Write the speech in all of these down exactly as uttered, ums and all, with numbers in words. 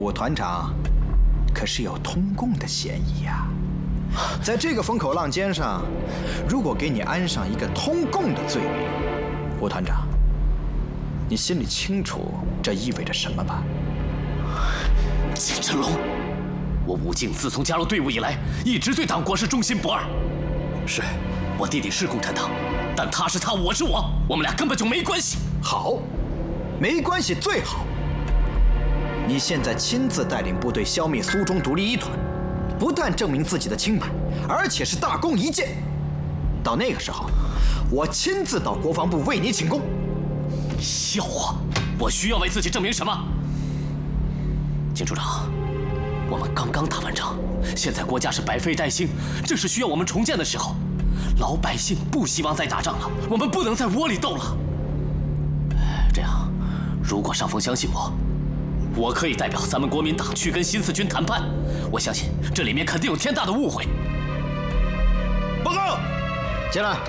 武团长可是有通共的嫌疑呀、啊。在这个风口浪尖上，如果给你安上一个通共的罪名，武团长，你心里清楚这意味着什么吧？ 金真龙，我武敬自从加入队伍以来，一直对党国是忠心不二。是，我弟弟是共产党，但他是他，我是我，我们俩根本就没关系。 好，没关系最好。你现在亲自带领部队消灭苏中独立一团，不但证明自己的清白，而且是大功一件。到那个时候，我亲自到国防部为你请功。 笑话！我需要为自己证明什么？金处长，我们刚刚打完仗，现在国家是百废待兴，正是需要我们重建的时候。老百姓不希望再打仗了，我们不能在窝里斗了。这样，如果上峰相信我，我可以代表咱们国民党去跟新四军谈判。我相信这里面肯定有天大的误会。 报告，进来。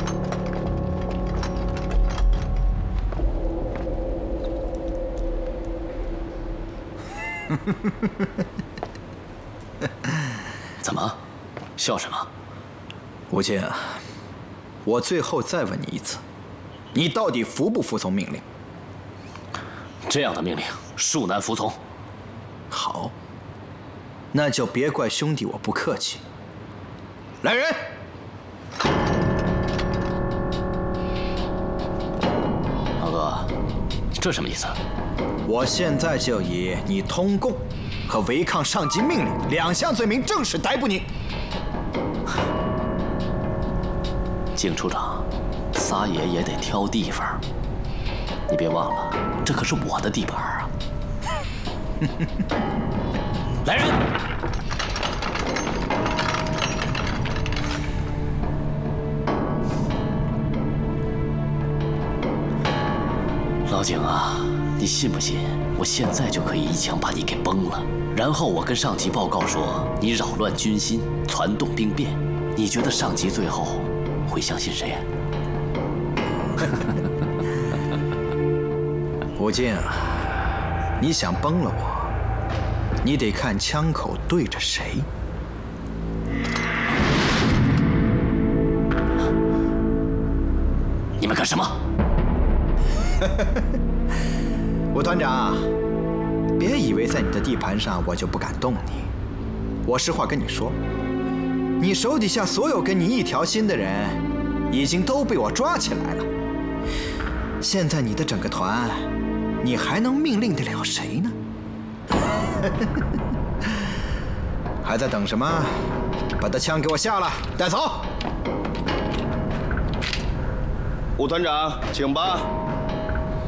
怎么，笑什么？ 吴敬，我最后再问你一次，你到底服不服从命令？ 这样的命令，恕难服从。 好，那就别怪兄弟我不客气。来人！ 老哥，这什么意思？ 我现在就以你通共和违抗上级命令两项罪名正式逮捕你。 景处长，撒野也得挑地方。你别忘了，这可是我的地盘啊！来人！老景啊，你信不信？我现在就可以一枪把你给崩了，然后我跟上级报告说你扰乱军心，攒动兵变。你觉得上级最后会相信谁呀？ 吴敬，你想崩了我，你得看枪口对着谁。 你们干什么？ 吴团长，别以为在你的地盘上我就不敢动你。我实话跟你说，你手底下所有跟你一条心的人，已经都被我抓起来了。现在你的整个团，你还能命令得了谁呢？还在等什么？把他枪给我下了，带走。 吴团长，请吧。